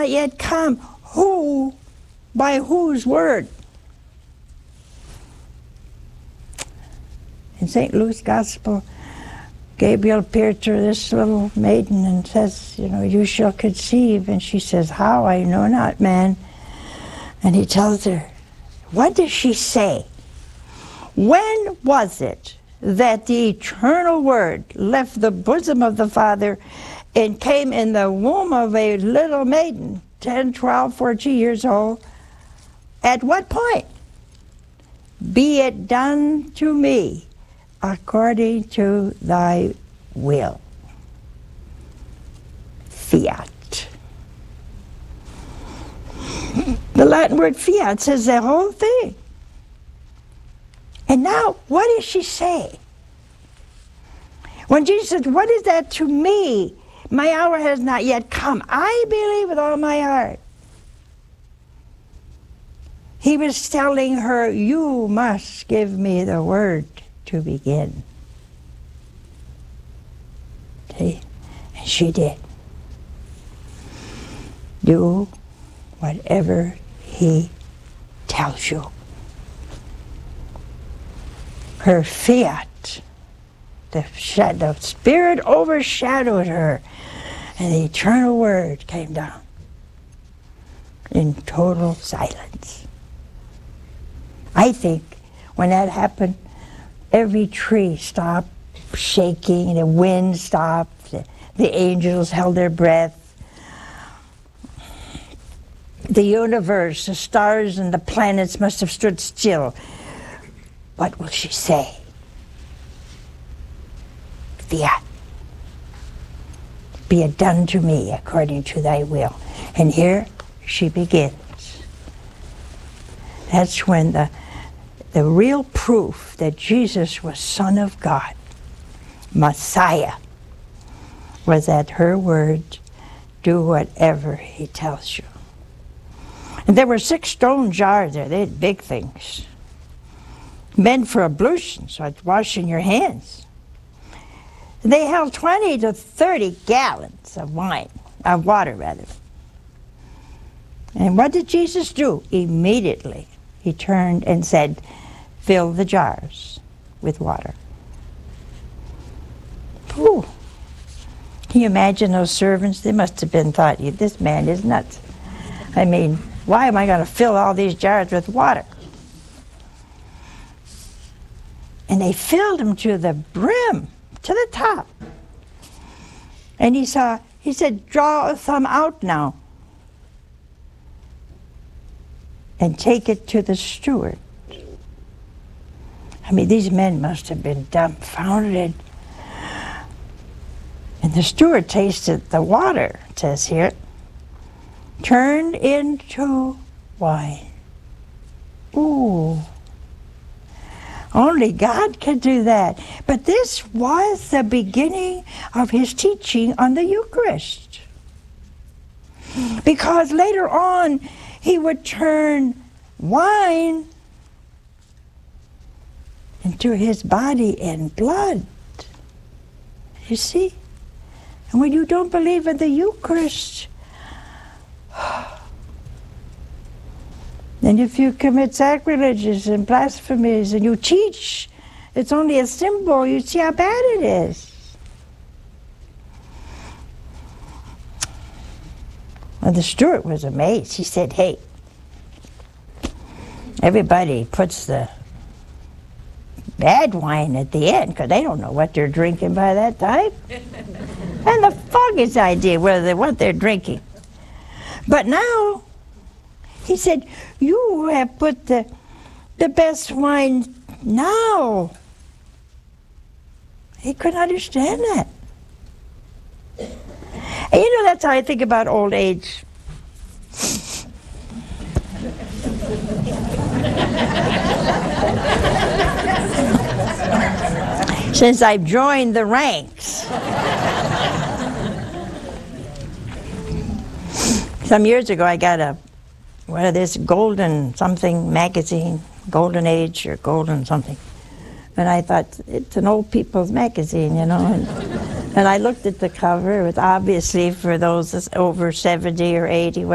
not yet come. Who? By whose word? In St. Luke's Gospel, Gabriel appeared to this little maiden and says, you know, you shall conceive. And she says, how? I know not, man. And he tells her, what does she say? When was it that the eternal word left the bosom of the Father and came in the womb of a little maiden, 10, 12, 14 years old? At what point? Be it done to me according to thy will. Fiat. The Latin word fiat says the whole thing. And now, what does she say? When Jesus said, what is that to me? My hour has not yet come. I believe with all my heart. He was telling her, you must give me the word to begin. See? And she did. Do whatever he tells you. Her fiat, the Spirit overshadowed her, and the eternal word came down in total silence. I think when that happened, every tree stopped shaking, the wind stopped, the angels held their breath. The universe, the stars and the planets must have stood still. What will she say? Fiat. Be it done to me according to thy will. And here she begins. That's when the real proof that Jesus was Son of God, Messiah, was at her word, do whatever he tells you. And there were 6 stone jars there. They had big things. Meant for ablution, so it's washing your hands. They held 20 to 30 gallons of water. And what did Jesus do? Immediately, he turned and said, fill the jars with water. Whew. Can you imagine those servants? They must have been thought, this man is nuts. I mean, why am I going to fill all these jars with water? And they filled them to the brim, to the top. And he said, draw some out now and take it to the steward. I mean, these men must have been dumbfounded. And the steward tasted the water, it says here, turned into wine. Ooh. Only God could do that. But this was the beginning of his teaching on the Eucharist. Because later on, he would turn wine into his body and blood. You see? And when you don't believe in the Eucharist, and if you commit sacrileges and blasphemies and you teach it's only a symbol, you see how bad it is. And the steward was amazed. He said, hey, everybody puts the bad wine at the end because they don't know what they're drinking by that time. And the foggiest idea what they're drinking. But now, he said, you have put the best wine now. He couldn't understand that. And you know, that's how I think about old age. Since I've joined the ranks. Some years ago I got one of this golden something magazine, Golden Age or Golden something. And I thought, it's an old people's magazine, you know. And I looked at the cover. It was obviously for those over 70 or 80,